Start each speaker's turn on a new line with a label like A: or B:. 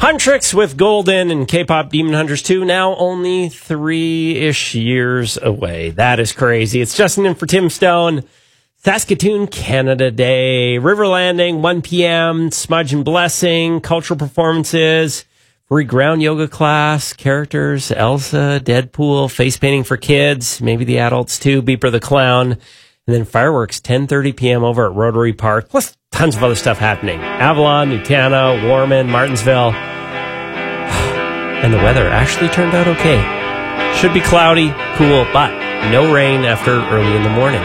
A: Huntrix with Golden and K-Pop Demon Hunters 2 now only 3-ish years away. That is crazy. It's Justin in for Tim Stone. Saskatoon, Canada Day. River Landing, 1 p.m. Smudge and Blessing. Cultural performances. Free ground yoga class. Characters. Elsa, Deadpool. Face painting for kids. Maybe the adults too. Beeper the Clown. And then fireworks, 10:30 p.m. over at Rotary Park. Plus tons of other stuff happening. Avalon, Nutana, Warman, Martinsville. And the weather actually turned out okay. Should be cloudy, cool, but no rain after early in the morning.